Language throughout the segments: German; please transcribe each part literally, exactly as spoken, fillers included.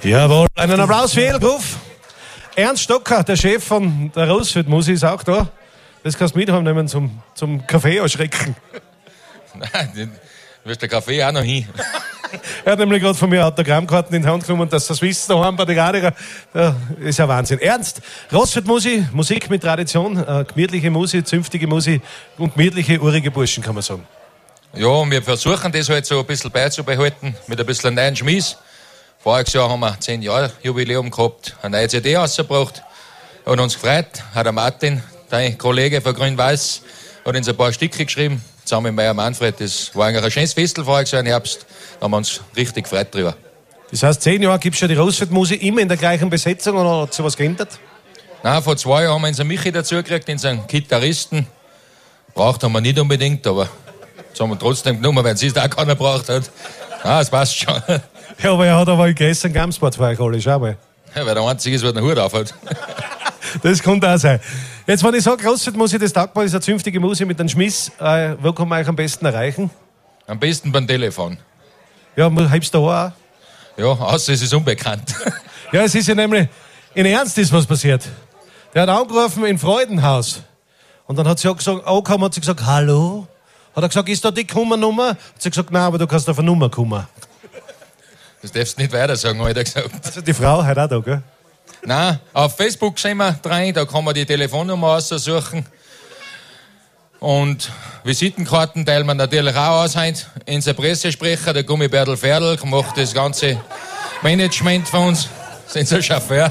Jawohl, einen Applaus für Edelgruf. Ernst Stocker, der Chef von der Rosfeld Musik, ist auch da. Das kannst du mit nehmen zum, zum Kaffee erschrecken. Nein, du wirst der Kaffee auch noch hin. Er hat nämlich gerade von mir Autogrammkarten in die Hand genommen, dass das wissen daheim bei den Radiger. Das ist ja Wahnsinn. Ernst, Rosfeld Musik, Musik mit Tradition, äh, gemütliche Musik, zünftige Musik und gemütliche, urige Burschen, kann man sagen. Ja, und wir versuchen das halt so ein bisschen beizubehalten, mit ein bisschen neuen Schmies. Voriges Jahr haben wir zehn Jahre Jubiläum gehabt, eine neue C D rausgebracht. Hat uns gefreut, hat der Martin, dein Kollege von Grün-Weiß, hat uns ein paar Stücke geschrieben, zusammen mit Meier Manfred. Das war eigentlich ein schönes Festel voriges Jahr im Herbst. Da haben wir uns richtig gefreut drüber. Das heißt, zehn Jahre gibt es schon die Rosfeld Musik immer in der gleichen Besetzung oder hat sich was geändert? Nein, vor zwei Jahren haben wir unseren Michi dazu gekriegt, unseren Gitarristen. Braucht haben wir nicht unbedingt, aber jetzt haben wir trotzdem genommen, weil sie es auch keiner braucht hat. Ah, das passt schon. Ja, aber er hat aber gestern Gamsport für euch alle, schau mal. Ja, weil der Einzige ist, der den Hut auf hat. Das kann auch sein. Jetzt, wenn ich sage, Rosfeld Musik, das taugt mir, ist eine zünftige Musik mit einem Schmiss. Äh, wo kann man euch am besten erreichen? Am besten beim Telefon. Ja, hebst du auch? Ja, außer es ist unbekannt. Ja, es ist ja nämlich, in Ernst ist was passiert. Der hat angerufen in Freudenhaus. Und dann hat sie auch gesagt, angekommen, hat sie gesagt, hallo? Hat er gesagt, ist da die Kummernummer? Hat sie gesagt, nein, aber du kannst auf eine Nummer kommen. Das darfst du nicht weiter sagen, hat er gesagt. Also die Frau hat auch da, gell? Nein, auf Facebook sind wir dran, da kann man die Telefonnummer aussuchen. Und Visitenkarten teilen wir natürlich auch aus heute. Unser Pressesprecher, der Gummibärtel Ferdl, macht das ganze Management von uns. Sind so Chauffeur.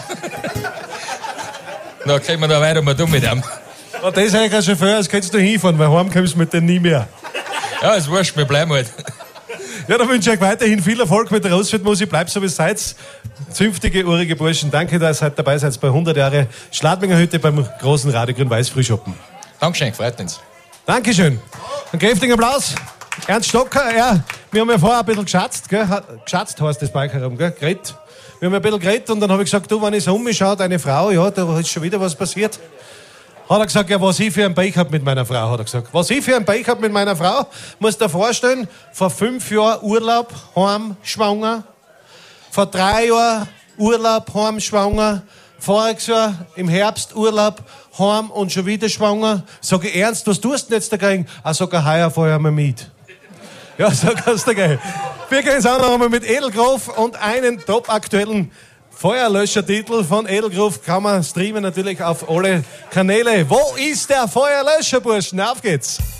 Da können wir da weiter mal tun mit ihm. Ja, das ist eigentlich ein Chauffeur, das kannst du hinfahren, weil heim kommst du mit denen nie mehr. Ja, ist wurscht, wir bleiben halt. Ja, dann wünsche ich euch weiterhin viel Erfolg mit der Rosfeld Musik. Bleibt so, wie es seid. Zünftige, urige Burschen. Danke, dass ihr dabei seid bei hundert Jahre Schladminger Hütte beim großen Radio Grün-Weiß Frühschoppen. Dankeschön, freut uns. Dankeschön. Einen kräftigen Applaus. Ernst Stocker, ja, wir haben ja vorher ein bisschen geschätzt, gell? Geschätzt heißt das bei herum, gell? Geredet. Wir haben ein bisschen geredet und dann habe ich gesagt, du, wenn ich so umschaue, deine Frau, ja, da ist schon wieder was passiert. Hat er gesagt, ja, was ich für ein Pech hab mit meiner Frau, hat er gesagt. Was ich für ein Pech hab mit meiner Frau, musst du dir vorstellen, vor fünf Jahren Urlaub, heim, schwanger. Vor drei Jahren Urlaub, heim, schwanger. Voriges Jahr im Herbst Urlaub, heim und schon wieder schwanger. Sag ich, Ernst, was tust du denn jetzt dagegen? Ah, sag ich, heuer fahr ich mal mit. Ja, so kannst du gehen. Wir gehen jetzt auch noch einmal mit Edelgruf und einen top aktuellen Feuerlöscher-Titel von Edelgruf kann man streamen natürlich auf alle Kanäle. Wo ist der Feuerlöscher, Burschen? Auf geht's!